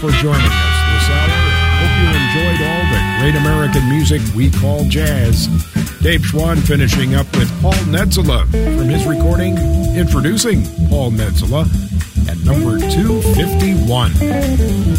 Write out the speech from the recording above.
for joining us this hour. Hope you enjoyed all the great American music we call jazz. Dave Schwann finishing up with Paul Netzela from his recording Introducing Paul Netzela at number 251.